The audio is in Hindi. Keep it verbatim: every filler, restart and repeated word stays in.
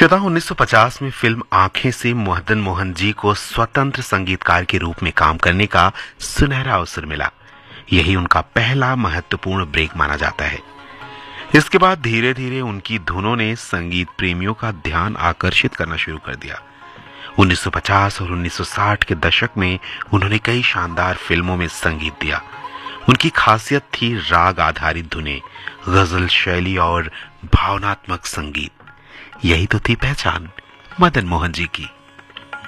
श्रोता, उन्नीस सौ पचास में फिल्म आंखें से मदन मोहन जी को स्वतंत्र संगीतकार के रूप में काम करने का सुनहरा अवसर मिला। यही उनका पहला महत्वपूर्ण ब्रेक माना जाता है। इसके बाद धीरे धीरे उनकी धुनों ने संगीत प्रेमियों का ध्यान आकर्षित करना शुरू कर दिया। उन्नीस सौ पचास और उन्नीस सौ साठ के दशक में उन्होंने कई शानदार फिल्मों में संगीत दिया। उनकी खासियत थी राग आधारित धुनें, गजल शैली और भावनात्मक संगीत। यही तो थी पहचान मदन मोहन जी की।